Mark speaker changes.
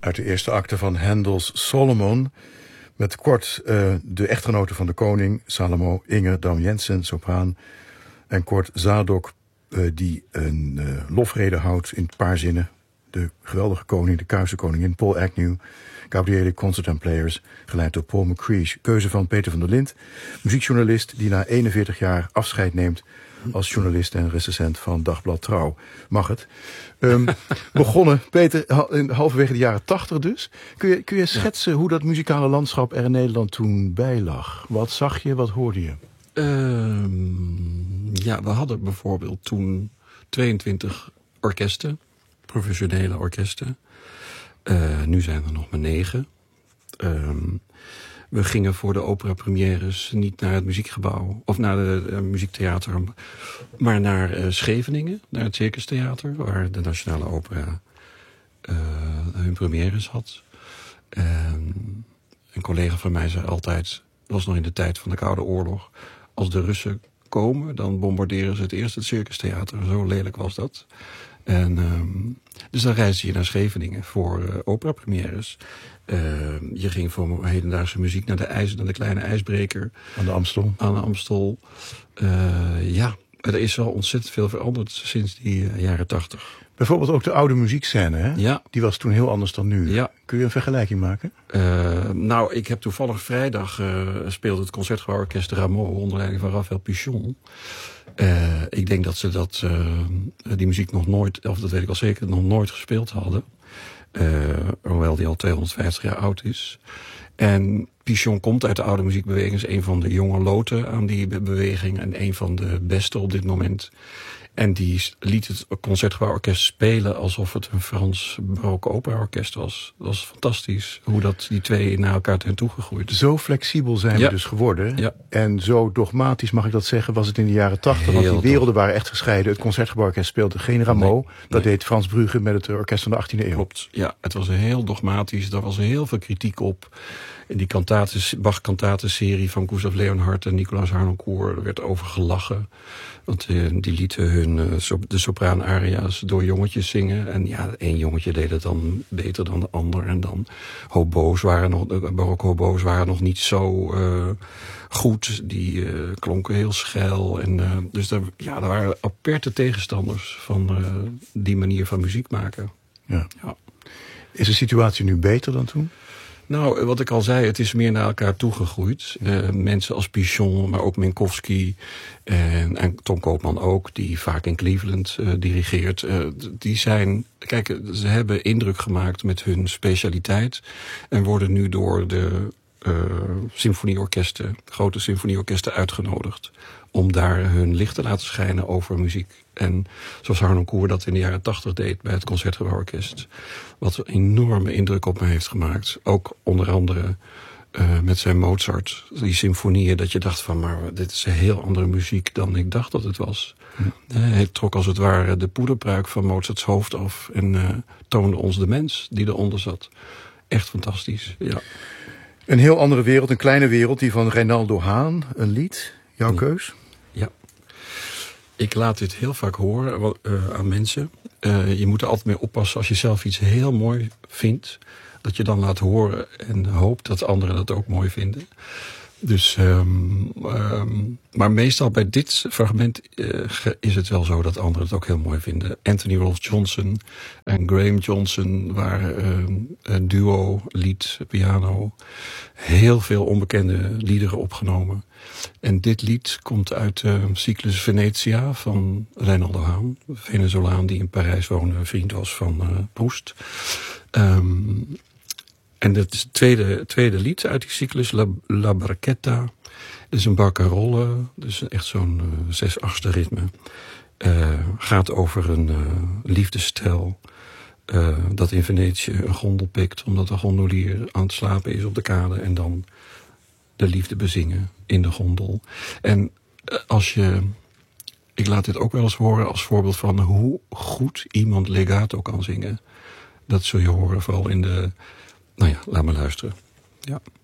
Speaker 1: Uit de eerste acte van Handels Solomon. Met kort de echtgenote van de koning, Salomo, Inger Dam-Jensen, sopraan. En kort Zadok, die een lofrede houdt in een paar zinnen. De geweldige koning, de kuise koningin, Paul Agnew. Gabriele Concert and Players, geleid door Paul McCreesh. Keuze van Peter van der Lint, muziekjournalist die na 41 jaar afscheid neemt als journalist en recensent van Dagblad Trouw. Mag het. Begonnen, Peter, halverwege de jaren 80 dus. Kun je schetsen hoe dat muzikale landschap er in Nederland toen bij lag? Wat zag je, wat hoorde je?
Speaker 2: We hadden bijvoorbeeld toen 22 orkesten, professionele orkesten. Nu zijn er nog maar 9. We gingen voor de opera-premières niet naar het muziekgebouw of naar de muziektheater, maar naar Scheveningen, naar het Circus Theater, waar de Nationale Opera hun premières had. Een collega van mij zei altijd, het was nog in de tijd van de Koude Oorlog, als de Russen komen, dan bombarderen ze het eerst het Circus Theater. Zo lelijk was dat. Dus dan reisde je naar Scheveningen voor opera-premières. Je ging voor hedendaagse muziek naar de kleine ijsbreker.
Speaker 1: Aan de Amstel.
Speaker 2: Er is wel ontzettend veel veranderd sinds die jaren 80.
Speaker 1: Bijvoorbeeld ook de oude muziekscène, hè?
Speaker 2: Ja.
Speaker 1: Die was toen heel anders dan nu.
Speaker 2: Ja.
Speaker 1: Kun je een vergelijking maken?
Speaker 2: Ik heb toevallig vrijdag speelde het Concertgebouworkest Rameau onder leiding van Raphaël Pichon. Ik denk dat ze die muziek nog nooit, of dat weet ik al zeker, nog nooit gespeeld hadden. Hoewel die al 250 jaar oud is. En Pichon komt uit de oude muziekbeweging, is een van de jonge loten aan die beweging en een van de beste op dit moment. En die liet het Concertgebouworkest spelen alsof het een Frans baroque operaorkest was. Dat was fantastisch, hoe die twee naar elkaar zijn toegegroeid.
Speaker 1: Zo flexibel zijn we dus geworden. Ja. En zo dogmatisch, mag ik dat zeggen, was het in de jaren 80. Want die werelden waren echt gescheiden. Het Concertgebouworkest speelde geen Rameau. Dat deed Frans Brugge met het orkest van de 18e eeuw.
Speaker 2: Klopt, ja. Het was heel dogmatisch. Daar was heel veel kritiek op. In die Bach-kantatenserie van Gustav Leonhardt en Nicolaas Harnoncourt werd over gelachen. Want die lieten de sopraan-aria's door jongetjes zingen. En ja, één jongetje deed het dan beter dan de ander. En dan de baroque hobo's waren nog niet zo goed. Die klonken heel schel. En, dus er waren aperte tegenstanders van die manier van muziek maken.
Speaker 1: Ja. Is de situatie nu beter dan toen?
Speaker 2: Nou, wat ik al zei, het is meer naar elkaar toegegroeid. Mensen als Pichon, maar ook Minkowski en Tom Koopman ook, die vaak in Cleveland dirigeert. Ze hebben indruk gemaakt met hun specialiteit en worden nu door de symfonieorkesten, grote symfonieorkesten uitgenodigd om daar hun licht te laten schijnen over muziek. En zoals Harnoncourt dat in de jaren 80 deed bij het Concertgebouworkest. Wat een enorme indruk op me heeft gemaakt. Ook onder andere met zijn Mozart. Die symfonieën dat je dacht van, maar dit is een heel andere muziek dan ik dacht dat het was. Ja. Hij trok als het ware de poederpruik van Mozarts hoofd af en toonde ons de mens die eronder zat. Echt fantastisch, ja.
Speaker 1: Een heel andere wereld, een kleine wereld, die van Reynaldo Haan, een lied. Jouw keus?
Speaker 2: Ja. Ik laat dit heel vaak horen aan mensen. Je moet er altijd mee oppassen als je zelf iets heel mooi vindt, dat je dan laat horen en hoopt dat anderen dat ook mooi vinden. Dus, maar meestal bij dit fragment is het wel zo dat anderen het ook heel mooi vinden. Anthony Rolfe Johnson en Graham Johnson waren een duo, lied, piano. Heel veel onbekende liederen opgenomen. En dit lied komt uit de cyclus Venetia van Reynaldo Haan. Een Venezolaan die in Parijs woonde, een vriend was van Proest. En dat is het tweede lied uit die cyclus, La Barchetta. Het is een barcarolle, dus echt zo'n 6/8 ritme. Gaat over een liefdesstel dat in Venetië een gondel pikt, omdat de gondelier aan het slapen is op de kade en dan de liefde bezingen in de gondel. En ik laat dit ook wel eens horen als voorbeeld van hoe goed iemand legato kan zingen. Dat zul je horen vooral in de... Nou ja, laat maar luisteren. Ja.